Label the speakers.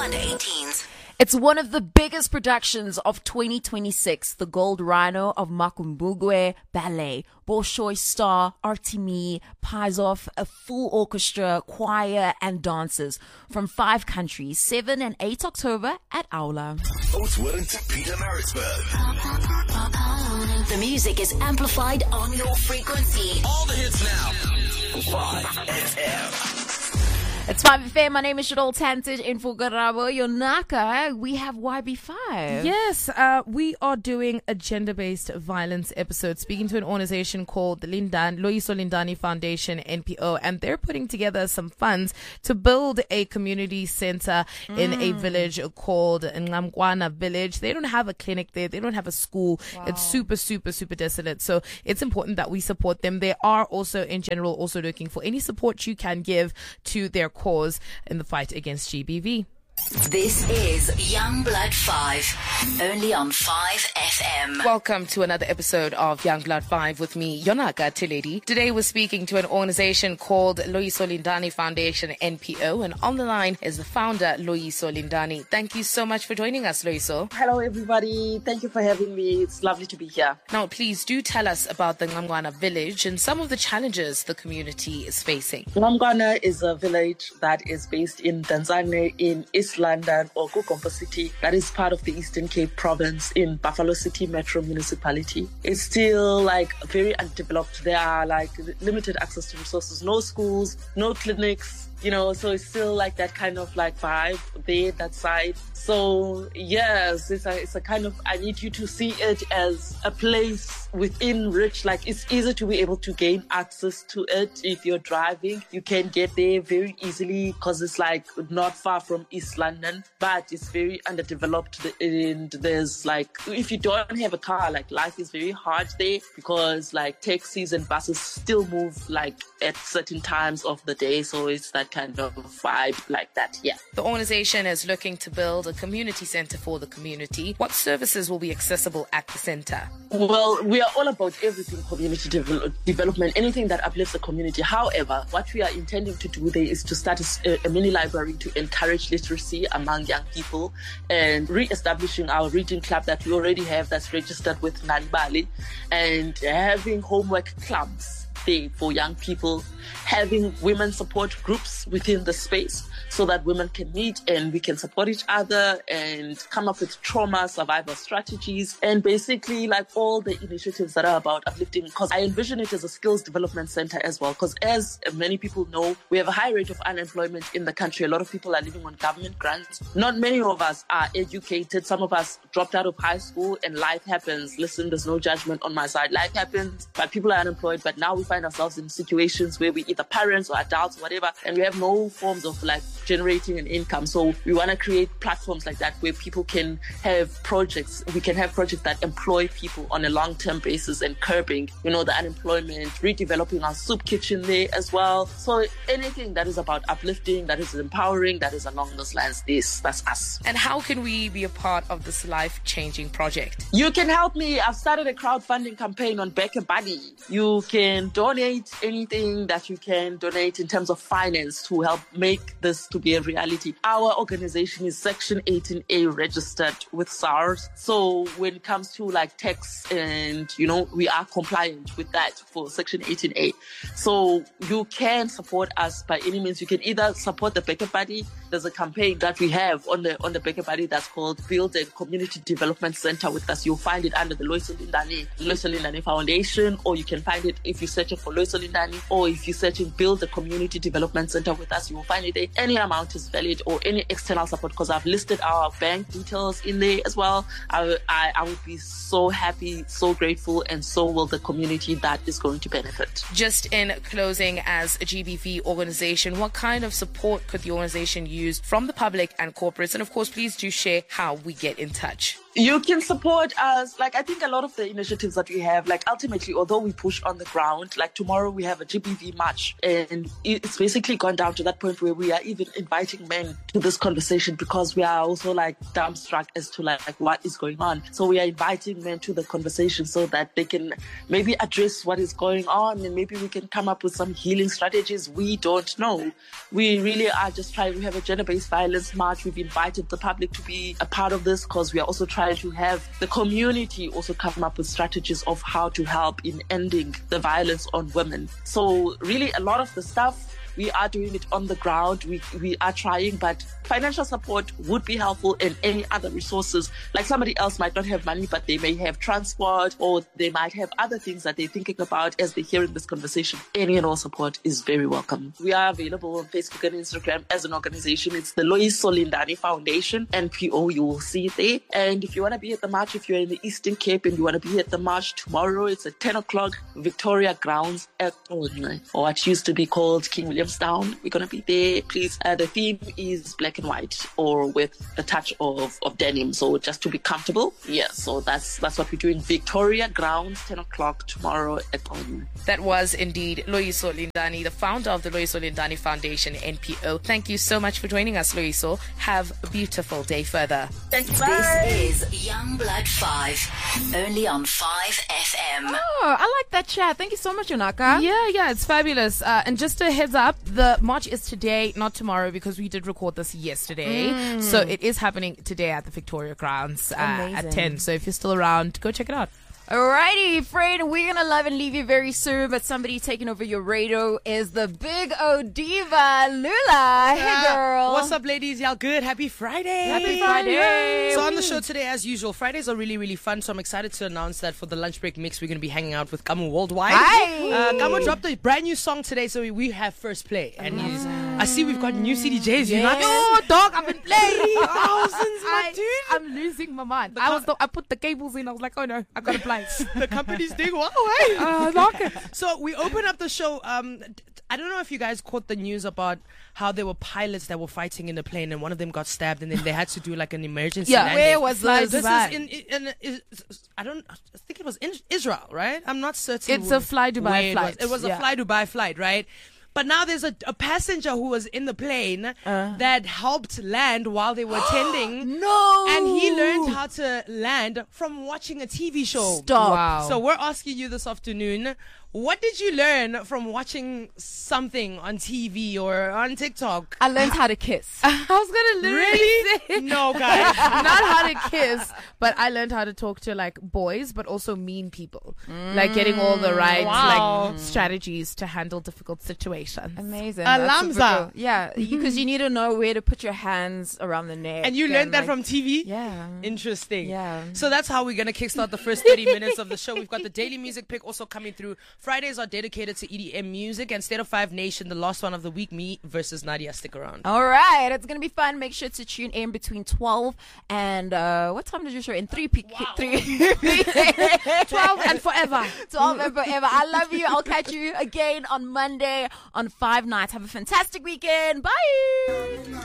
Speaker 1: under 18s.
Speaker 2: It's one of the biggest productions of 2026, The Gold Rhino of Makumbugwe Ballet. Bolshoi Star, Artemi, Paizoff, a full orchestra, choir and dancers from 5 countries, 7 and 8 October at Aula.
Speaker 1: Oatwood to Pietermaritzburg. The music is amplified on your frequency. All the hits now. 5 FM.
Speaker 2: It's 5FM. My name is Shadol Tanted in for Garabo Yonaka. We have YB5.
Speaker 3: Yes, we are doing a gender-based violence episode, speaking to an organization called the Loyiso Lindani Foundation, NPO, and they're putting together some funds to build a community center in a village called Ngamkwana Village. They don't have a clinic there. They don't have a school. Wow. It's super, super, super desolate. So it's important that we support them. They are also, in general, also looking for any support you can give to their cause in the fight against GBV.
Speaker 1: This is Young Blood 5, only on 5 FM.
Speaker 3: Welcome to another episode of Young Blood 5 with me, Yonaka Tiledi. Today we're speaking to an organization called Loyiso Lindani Foundation, NPO, and on the line is the founder, Loyiso Lindani. Thank you so much for joining us, Loyiso.
Speaker 4: Hello, everybody. Thank you for having me. It's lovely to be here.
Speaker 3: Now, please do tell us about the Ngamkwana village and some of the challenges the community is facing.
Speaker 4: Ngamkwana is a village that is based in Tanzania in East London or Kukompo City. That is part of the Eastern Cape province in Buffalo City Metro Municipality. It's still very undeveloped. There are limited access to resources, no schools, no clinics. So it's still that kind of vibe there, that side. So yes, it's a kind of, I need you to see it as a place within which it's easy to be able to gain access to it. If you're driving, you can get there very easily because it's not far from East London, but it's very underdeveloped. And there's if you don't have a car, life is very hard there because taxis and buses still move at certain times of the day. So it's that kind of vibe like that. Yeah.
Speaker 3: The organization is looking to build a community center for the community. What services will be accessible at the center?
Speaker 4: Well, we are all about everything community development, anything that uplifts the community. However, what we are intending to do there is to start a mini library to encourage literacy among young people and re-establishing our reading club that we already have that's registered with Nalibali, and having homework clubs there for young people, having women support groups within the space so that women can meet and we can support each other and come up with trauma survival strategies, and basically all the initiatives that are about uplifting, because I envision it as a skills development center as well, because as many people know, we have a high rate of unemployment in the country. A lot of people are living on government grants. Not many of us are educated. Some of us dropped out of high school and life happens. Listen, there's no judgment on my side. Life happens, but people are unemployed. But now we find ourselves in situations where we either parents or adults or whatever, and we have no forms of generating an income. So we want to create platforms like that where people can have projects. We can have projects that employ people on a long-term basis and curbing, the unemployment, redeveloping our soup kitchen there as well. So anything that is about uplifting, that is empowering, that is along those lines, that's us.
Speaker 3: And how can we be a part of this life-changing project?
Speaker 4: You can help me. I've started a crowdfunding campaign on Back a Buddy. You can donate anything that you can donate in terms of finance to help make this to be a reality. Our organization is Section 18A registered with SARS. So when it comes to tax and, we are compliant with that for Section 18A. So you can support us by any means. You can either support the Baker Buddy. There's a campaign that we have on the Baker Buddy that's called Build a Community Development Center with us. You'll find it under the Loyiso Lindani Foundation, or you can find it if you're searching for Loyiso Lindani, or if you're searching Build a Community Development Center with us, you will find it there. Any amount is valid, or any external support, because I've listed our bank details in there as well. I would be so happy, so grateful, and so will the community that is going to benefit.
Speaker 3: Just in closing, as a GBV organization, what kind of support could the organization use from the public and corporates? And of course, please do share how we get in touch.
Speaker 4: You can support us. Like, I think a lot of the initiatives that we have, like, ultimately, although we push on the ground, like tomorrow we have a GBV march, and it's basically gone down to that point where we are even inviting men to this conversation because we are also like dumbstruck as to like what is going on. So we are inviting men to the conversation so that they can maybe address what is going on, and maybe we can come up with some healing strategies. We don't know. We really are just trying. We have a gender-based violence march. We've invited the public to be a part of this because we are also trying to have the community also come up with strategies of how to help in ending the violence on women. So really a lot of the stuff, we are doing it on the ground. We are trying, but financial support would be helpful, and any other resources. Like somebody else might not have money, but they may have transport, or they might have other things that they're thinking about as they're hearing this conversation. Any and all support is very welcome. We are available on Facebook and Instagram as an organization. It's the Loyiso Lindani Foundation, NPO. You will see it there. And if you want to be at the march, if you're in the Eastern Cape and you want to be at the march tomorrow, it's at 10 o'clock, Victoria Grounds at or what used to be called King Williamstown. We're going to be there. Please, the theme is black and white, or with a touch of denim, so just to be comfortable. Yeah, so that's what we're doing. Victoria Grounds, 10 o'clock tomorrow at home.
Speaker 3: That was indeed Loyiso Lindani, the founder of the Loyiso Lindani Foundation, NPO. Thank you so much for joining us, Loyiso. Have a beautiful day further.
Speaker 4: Thanks.
Speaker 1: This is Young Blood 5, only on 5FM.
Speaker 2: Oh, I like that chat. Thank you so much, Yonaka.
Speaker 3: Yeah, it's fabulous. And just a heads up, the march is today, not tomorrow, because we did record this yesterday. So it is happening today at the Victoria Grounds at 10. So if you're still around, go check it out.
Speaker 2: Alrighty, Fred, we're gonna love and leave you very soon, but somebody taking over your radio is the big O diva, Lula. Hey, girl.
Speaker 5: What's up, ladies? Y'all good? Happy Friday.
Speaker 2: Happy Friday.
Speaker 5: So on the show today, as usual, Fridays are really, really fun. So I'm excited to announce that for the lunch break mix, we're going to be hanging out with Kamu Worldwide.
Speaker 2: Hi.
Speaker 5: Kamu dropped a brand new song today, so we have first play. And I see we've got new CDJs. You're not...
Speaker 3: Oh, dog, I've been playing.
Speaker 5: Thousands, my dude.
Speaker 3: I'm losing my mind. I put the cables in. I was like, oh no, I got to play.
Speaker 5: The company's doing well, hey?
Speaker 3: Like it.
Speaker 5: So we open up the show. I don't know if you guys caught the news about how there were pilots that were fighting in the plane, and one of them got stabbed, and then they had to do like an emergency landing.
Speaker 3: Where was
Speaker 5: this?
Speaker 3: this?
Speaker 5: I think it was in Israel, right? I'm not certain.
Speaker 3: It's a Fly Dubai flight.
Speaker 5: It was a Fly Dubai flight, right? But now there's a passenger who was in the plane that helped land while they were attending.
Speaker 2: No.
Speaker 5: And he learned how to land from watching a TV show.
Speaker 2: Stop.
Speaker 3: Wow.
Speaker 5: So we're asking you this afternoon, what did you learn from watching something on TV or on TikTok?
Speaker 2: I learned how to kiss.
Speaker 3: I was going to literally say.
Speaker 5: No, guys.
Speaker 3: Not how to kiss, but I learned how to talk to like boys, but also mean people. Like getting all the right like strategies to handle difficult situations.
Speaker 2: Amazing.
Speaker 5: Alamza.
Speaker 2: That's super cool. Yeah, because you need to know where to put your hands around the neck.
Speaker 5: And you learned that from TV?
Speaker 2: Yeah.
Speaker 5: Interesting.
Speaker 2: Yeah.
Speaker 5: So that's how we're going to kickstart the first 30 minutes of the show. We've got the daily music pick also coming through. Fridays are dedicated to EDM music, and State of 5 Nation, the last one of the week, me versus Nadia. Stick around.
Speaker 2: All right, it's gonna be fun. Make sure to tune in between 12 and what time did you show? In 3 p.m.
Speaker 3: 12 and forever.
Speaker 2: 12 and forever. I love you. I'll catch you again on Monday on 5 Nights. Have a fantastic weekend. Bye.